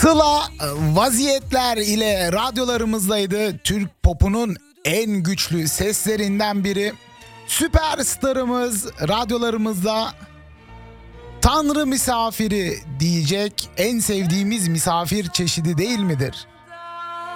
Sıla Vaziyetler ile radyolarımızdaydı. Türk popunun en güçlü seslerinden biri. Süperstarımız radyolarımızda Tanrı misafiri diyecek en sevdiğimiz misafir çeşidi değil midir?